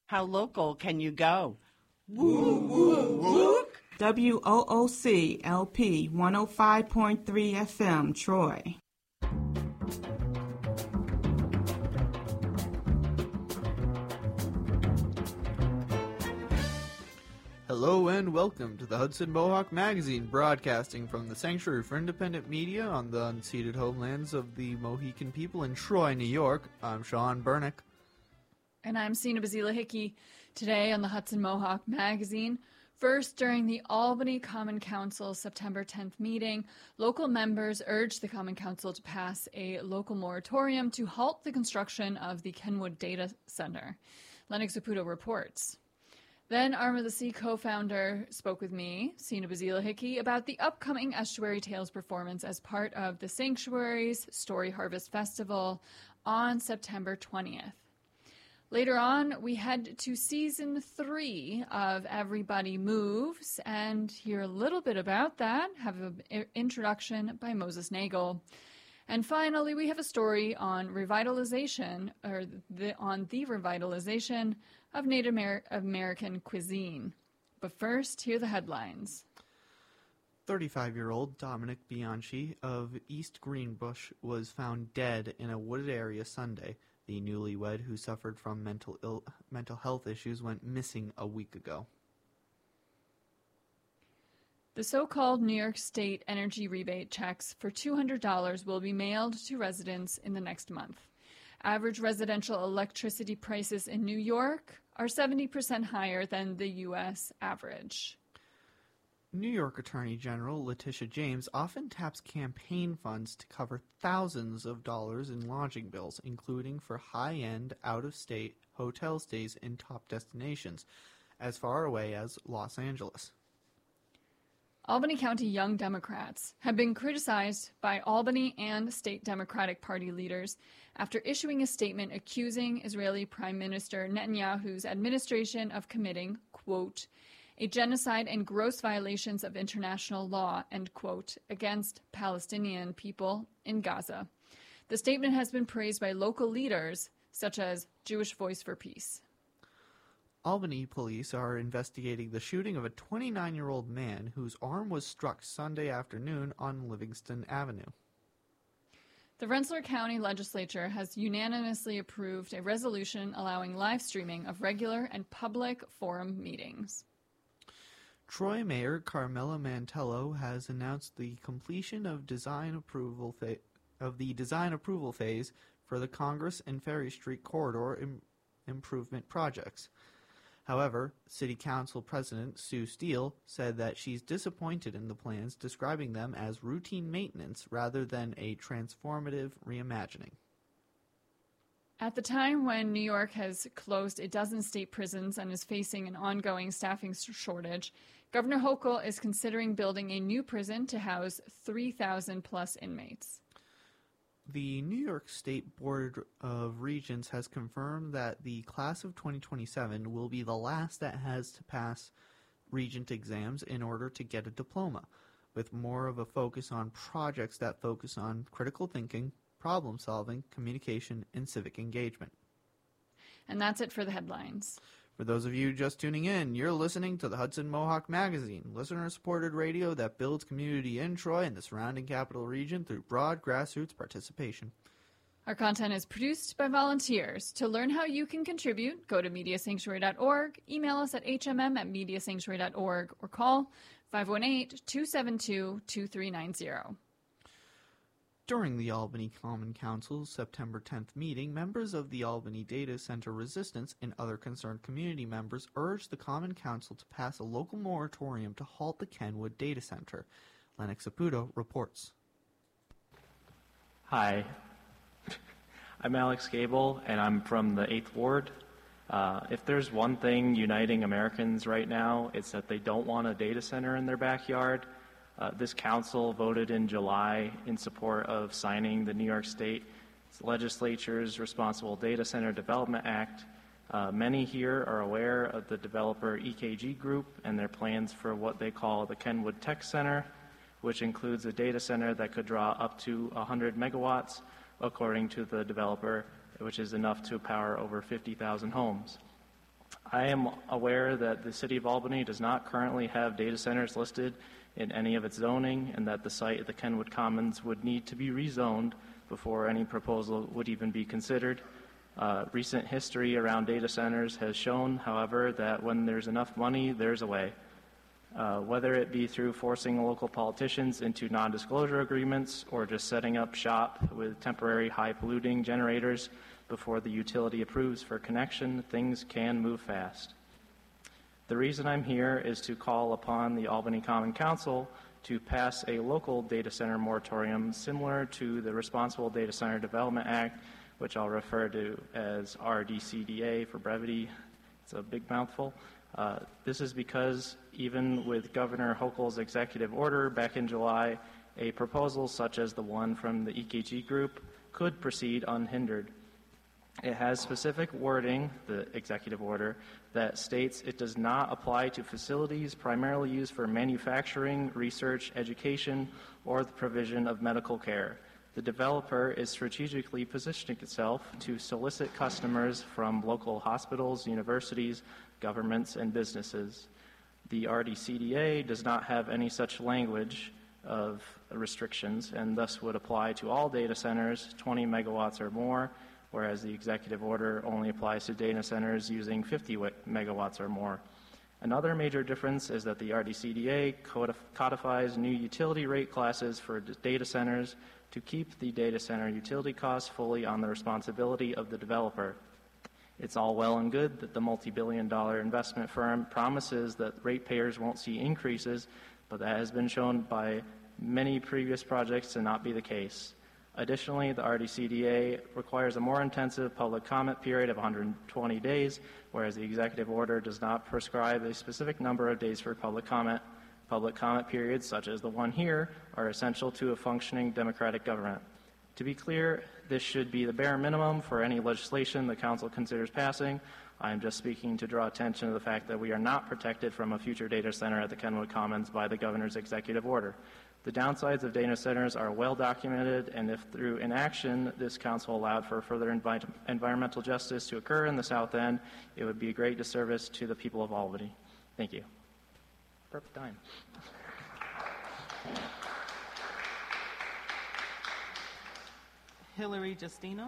How local can you go? Woo, woo, woo. WOOC LP 105.3 FM, Troy. Hello and welcome to the Hudson Mohawk Magazine, broadcasting from the Sanctuary for Independent Media on the unceded homelands of the Mohican people in Troy, New York. I'm Sean Bernick. And I'm Sina Bazila Hickey. Today on the Hudson Mohawk Magazine, first during the Albany Common Council September 10th meeting, local members urged the Common Council to pass a local moratorium to halt the construction of the Kenwood Data Center. Lennox Zaputo reports. Then Arm of the Sea co-founder spoke with me, Sina Bazila Hickey, about the upcoming Estuary Tales performance as part of the Sanctuary's Story Harvest Festival on September 20th. Later on, we head to Season 3 of Everybody Moves and hear a little bit about that, have an introduction by Moses Nagel. And finally, we have a story on revitalization, on the revitalization of Native American cuisine. But first, here are the headlines. 35-year-old Dominic Bianchi of East Greenbush was found dead in a wooded area Sunday. The newlywed, who suffered from mental health issues, went missing a week ago. The so-called New York State energy rebate checks for $200 will be mailed to residents in the next month. Average residential electricity prices in New York are 70% higher than the U.S. average. New York Attorney General Letitia James often taps campaign funds to cover thousands of dollars in lodging bills, including for high-end, out-of-state hotel stays in top destinations, as far away as Los Angeles. Albany County Young Democrats have been criticized by Albany and state Democratic Party leaders after issuing a statement accusing Israeli Prime Minister Netanyahu's administration of committing, quote, a genocide and gross violations of international law, end quote, against Palestinian people in Gaza. The statement has been praised by local leaders such as Jewish Voice for Peace. Albany police are investigating the shooting of a 29-year-old man whose arm was struck Sunday afternoon on Livingston Avenue. The Rensselaer County Legislature has unanimously approved a resolution allowing live streaming of regular and public forum meetings. Troy Mayor Carmela Mantello has announced the completion of the design approval phase for the Congress and Ferry Street corridor improvement projects. However, City Council President Sue Steele said that she's disappointed in the plans, describing them as routine maintenance rather than a transformative reimagining. At the time when New York has closed a dozen state prisons and is facing an ongoing staffing shortage, Governor Hochul is considering building a new prison to house 3,000 plus inmates. The New York State Board of Regents has confirmed that the class of 2027 will be the last that has to pass Regent exams in order to get a diploma, with more of a focus on projects that focus on critical thinking, problem solving, communication, and civic engagement. And that's it for the headlines. For those of you just tuning in, you're listening to the Hudson Mohawk Magazine, listener-supported radio that builds community in Troy and the surrounding capital region through broad grassroots participation. Our content is produced by volunteers. To learn how you can contribute, go to mediasanctuary.org, email us at hmm@mediasanctuary.org, or call 518-272-2390. During the Albany Common Council's September 10th meeting, members of the Albany Data Center Resistance and other concerned community members urged the Common Council to pass a local moratorium to halt the Kenwood Data Center. Lennox Zaputo reports. Hi, I'm Alex Gable, and I'm from the 8th Ward. If there's one thing uniting Americans right now, it's that they don't want a data center in their backyard. This council voted in July in support of signing the New York State Legislature's Responsible Data Center Development Act. Many here are aware of the developer EKG Group and their plans for what they call the Kenwood Tech Center, which includes a data center that could draw up to 100 megawatts, according to the developer, which is enough to power over 50,000 homes. I am aware that the City of Albany does not currently have data centers listed in any of its zoning, and that the site at the Kenwood Commons would need to be rezoned before any proposal would even be considered. Recent history around data centers has shown, however, that when there's enough money, there's a way. Whether it be through forcing local politicians into non-disclosure agreements or just setting up shop with temporary high-polluting generators before the utility approves for connection, things can move fast. The reason I'm here is to call upon the Albany Common Council to pass a local data center moratorium similar to the Responsible Data Center Development Act, which I'll refer to as RDCDA for brevity. It's a big mouthful. This is because even with Governor Hochul's executive order back in July, a proposal such as the one from the EKG group could proceed unhindered. It has specific wording, the executive order, that states it does not apply to facilities primarily used for manufacturing, research, education, or the provision of medical care. The developer is strategically positioning itself to solicit customers from local hospitals, universities, governments, and businesses. The RDCDA does not have any such language of restrictions and thus would apply to all data centers 20 megawatts or more, whereas the executive order only applies to data centers using 50 megawatts or more. Another major difference is that the RDCDA codifies new utility rate classes for data centers to keep the data center utility costs fully on the responsibility of the developer. It's all well and good that the multi-billion-dollar investment firm promises that ratepayers won't see increases, but that has been shown by many previous projects to not be the case. Additionally, the RDCDA requires a more intensive public comment period of 120 days, whereas the executive order does not prescribe a specific number of days for public comment. Public comment periods, such as the one here, are essential to a functioning democratic government. To be clear, this should be the bare minimum for any legislation the Council considers passing. I am just speaking to draw attention to the fact that we are not protected from a future data center at the Kenwood Commons by the Governor's executive order. The downsides of data centers are well documented, and if through inaction this Council allowed for further environmental justice to occur in the South End, it would be a great disservice to the people of Albany. Thank you. Perfect time. Hillary Justino.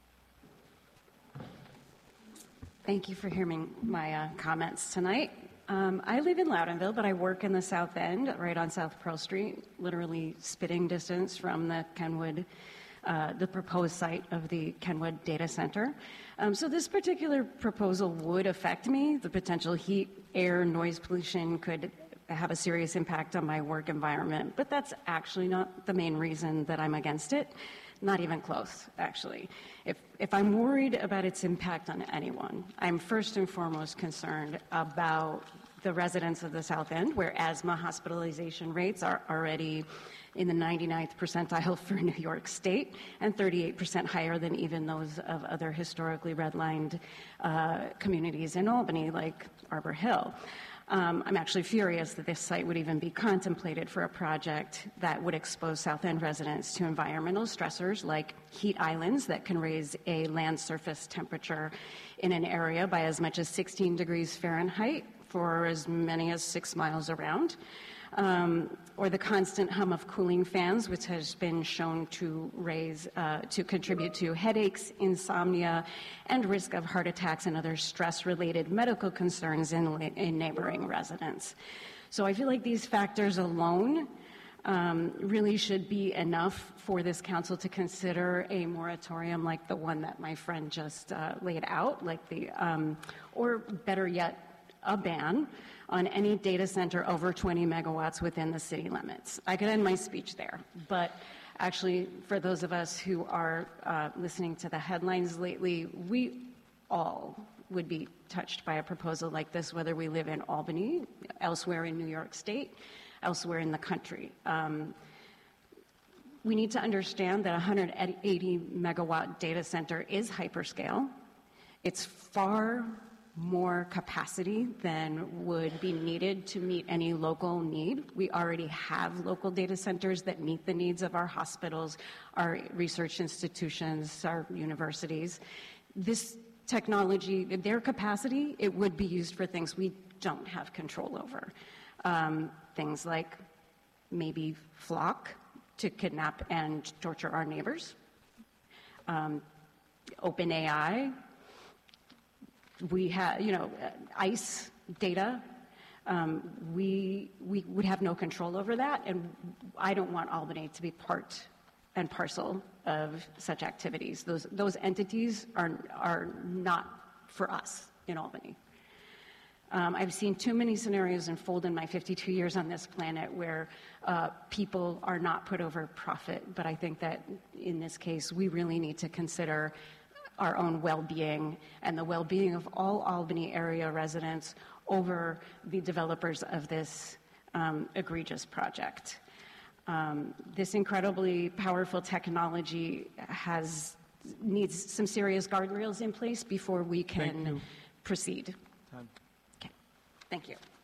Thank you for hearing my comments tonight. I live in Loudonville, but I work in the South End, right on South Pearl Street, literally spitting distance from the Kenwood, the proposed site of the Kenwood Data Center. So this particular proposal would affect me. The potential heat, air, noise pollution could have a serious impact on my work environment, but that's actually not the main reason that I'm against it. Not even close, actually. If I'm worried about its impact on anyone, I'm first and foremost concerned about the residents of the South End, where asthma hospitalization rates are already in the 99th percentile for New York State and 38% higher than even those of other historically redlined communities in Albany, like Arbor Hill. I'm actually furious that this site would even be contemplated for a project that would expose South End residents to environmental stressors like heat islands that can raise a land surface temperature in an area by as much as 16 degrees Fahrenheit for as many as 6 miles around. Or the constant hum of cooling fans, which has been shown to contribute to headaches, insomnia, and risk of heart attacks and other stress-related medical concerns in neighboring residents. So I feel like these factors alone really should be enough for this council to consider a moratorium like the one that my friend just laid out, like or better yet, a ban on any data center over 20 megawatts within the city limits. I could end my speech there, but actually, for those of us who are listening to the headlines lately, we all would be touched by a proposal like this, whether we live in Albany, elsewhere in New York State, elsewhere in the country. We need to understand that a 180 megawatt data center is hyperscale. It's far more capacity than would be needed to meet any local need. We already have local data centers that meet the needs of our hospitals, our research institutions, our universities. This technology, their capacity, it would be used for things we don't have control over. Things like maybe Flock to kidnap and torture our neighbors. OpenAI, we have, ICE data. We would have no control over that, and I don't want Albany to be part and parcel of such activities. Those entities are not for us in Albany. I've seen too many scenarios unfold in my 52 years on this planet where people are not put over profit, but I think that in this case we really need to consider our own well-being and the well-being of all Albany area residents over the developers of this egregious project. This incredibly powerful technology needs some serious guardrails in place before we can proceed. Okay. Thank you.